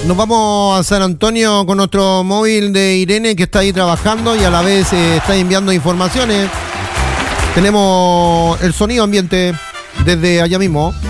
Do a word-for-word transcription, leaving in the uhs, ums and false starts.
Nos vamos a San Antonio con nuestro móvil de Irene, que está ahí trabajando y a la vez eh, está enviando informaciones. Tenemos el sonido ambiente desde allá mismo.